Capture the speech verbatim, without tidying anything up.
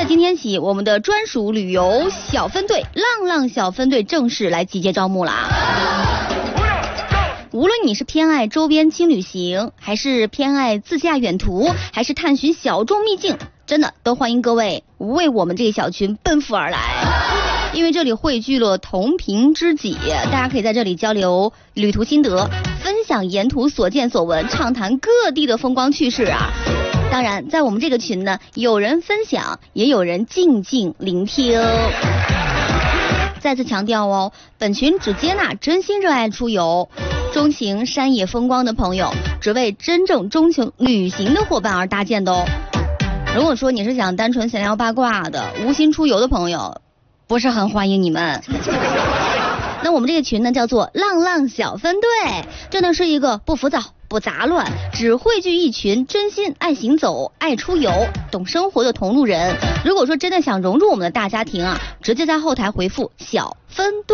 在今天起，我们的专属旅游小分队浪浪小分队正式来集结招募啦。无论你是偏爱周边轻旅行，还是偏爱自驾远途，还是探寻小众秘境，真的都欢迎各位为我们这个小群奔赴而来。因为这里汇聚了同频知己，大家可以在这里交流旅途心得，分享沿途所见所闻，畅谈各地的风光趣事啊。当然，在我们这个群呢，有人分享，也有人静静聆听。再次强调哦，本群只接纳真心热爱出游、钟情山野风光的朋友，只为真正钟情旅行的伙伴而搭建的哦。如果说你是想单纯闲聊八卦的、无心出游的朋友，不是很欢迎你们。那我们这个群呢，叫做浪浪小分队，这呢是一个不浮躁、不杂乱，只汇聚一群真心爱行走、爱出游、懂生活的同路人。如果说真的想融入我们的大家庭啊，直接在后台回复小分队。